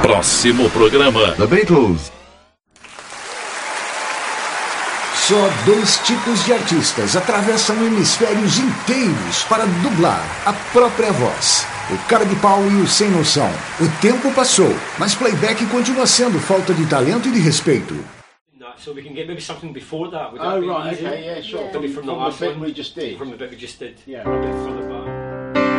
Próximo programa: The Beatles. Só dois tipos de artistas atravessam hemisférios inteiros para dublar a própria voz. O cara de pau e o sem noção. O tempo passou, mas playback continua sendo falta de talento e de respeito. So we can get maybe something before that. Would Oh, that be right, easy? okay, yeah, sure. Maybe from the From last the bit one. we just did. From the bit we just did. Yeah. A bit further back.